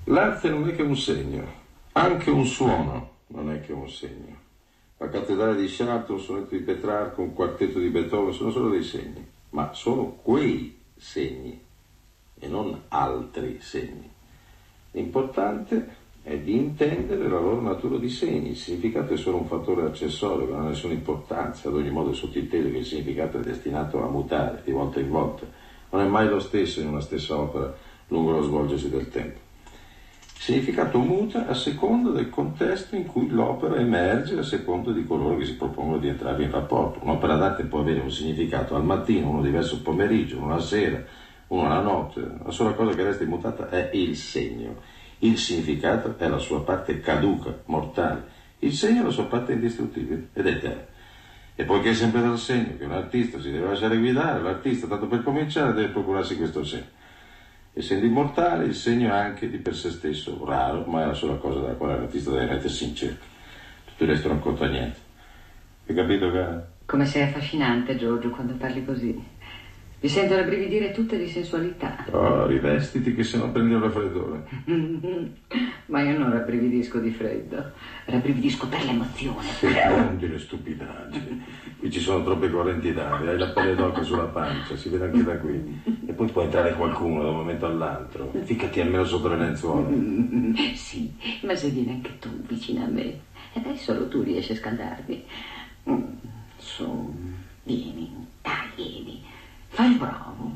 L'arte non è che un segno, anche un suono non è che un segno. La cattedrale di Chartres, un sonetto di Petrarca, un quartetto di Beethoven sono solo dei segni, ma sono quei segni e non altri segni. L'importante è di intendere la loro natura di segni. Il significato è solo un fattore accessorio, non ha nessuna importanza, ad ogni modo è sottinteso che il significato è destinato a mutare di volta in volta. Non è mai lo stesso in una stessa opera lungo lo svolgersi del tempo. Il significato muta a seconda del contesto in cui l'opera emerge, a seconda di coloro che si propongono di entrare in rapporto. Un'opera d'arte può avere un significato al mattino, uno diverso al pomeriggio, uno alla sera, uno alla notte. La sola cosa che resta immutata è il segno. Il significato è la sua parte caduca, mortale. Il segno è la sua parte indistruttibile ed eterna. E poiché è sempre dal segno che un artista si deve lasciare guidare, l'artista, tanto per cominciare, deve procurarsi questo segno. Essendo immortale, il segno è anche di per sé stesso raro, ma è la sola cosa dalla quale l'artista deve mettersi in cerca. Tutto il resto non conta niente. Hai capito, cara? Come sei affascinante, Giorgio, quando parli così. Mi sento rabbrividire tutta di sensualità. Oh, rivestiti che se no prendi un raffreddore. Ma io non rabbrividisco di freddo, rabbrividisco per l'emozione. Non dire stupidaggini. Qui ci sono troppe correnti d'aria, hai la pelle d'oca sulla pancia, si vede anche da qui. E poi può entrare qualcuno da un momento all'altro. Ficati almeno sotto le lenzuola. Sì, ma se vieni anche tu vicino a me, e dai, solo tu riesci a scaldarmi. Su, vieni, dai, vieni. Fai bravo.